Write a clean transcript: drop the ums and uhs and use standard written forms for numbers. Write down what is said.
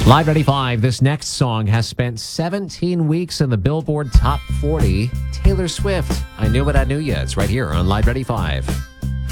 Live 95, this next song has spent 17 weeks in the Billboard Top 40. Taylor Swift, I Knew What I Knew Ya. It's right here on Live 95.